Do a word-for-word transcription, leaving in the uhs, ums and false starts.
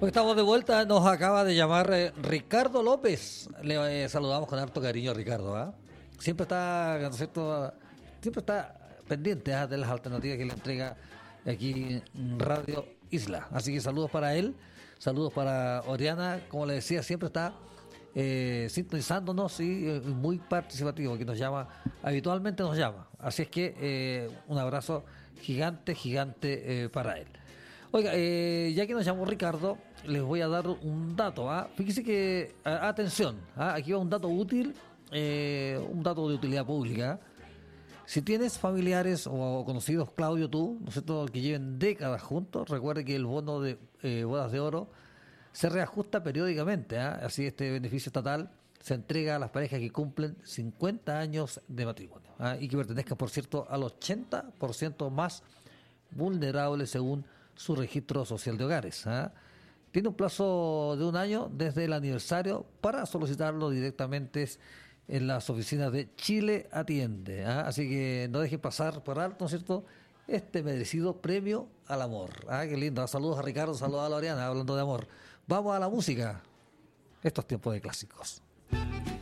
Pues estamos de vuelta, nos acaba de llamar eh, Ricardo López. Le eh, saludamos con harto cariño a Ricardo, ¿ah? Siempre está, ¿no es cierto? Siempre está pendiente ¿ah? de las alternativas que le entrega aquí en Radio Isla. Así que saludos para él, saludos para Oriana, como le decía, siempre está eh, sintonizándonos y eh, muy participativo, que nos llama, habitualmente nos llama. Así es que eh, un abrazo gigante, gigante eh, para él. Oiga, eh, ya que nos llamó Ricardo, les voy a dar un dato. ¿ah? Fíjese que, a, atención, ¿ah? aquí va un dato útil, eh, un dato de utilidad pública. Si tienes familiares o conocidos, Claudio, tú, ¿no es cierto?, que lleven décadas juntos, recuerde que el bono de eh, bodas de oro se reajusta periódicamente. ¿ah? Así este beneficio estatal se entrega a las parejas que cumplen cincuenta años de matrimonio ¿ah? y que pertenezcan, por cierto, al ochenta por ciento más vulnerables según su registro social de hogares. ¿ah? Tiene un plazo de un año desde el aniversario para solicitarlo directamente en las oficinas de Chile Atiende. ¿ah? Así que no dejen pasar por alto, ¿no es cierto?, este merecido premio al amor. ¿ah? Qué lindo. Saludos a Ricardo, saludos a Loriana, hablando de amor. Vamos a la música. Estos tiempos de clásicos.